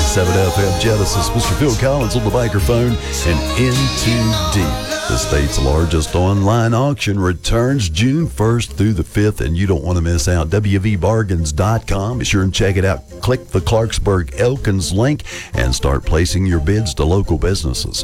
98.7 FM Genesis. Mr. Phil Collins on the microphone, and Into Deep. The state's largest online auction returns June 1st through the 5th, and you don't want to miss out. WVBargains.com. Be sure and check it out. Click the Clarksburg Elkins link and start placing your bids to local businesses.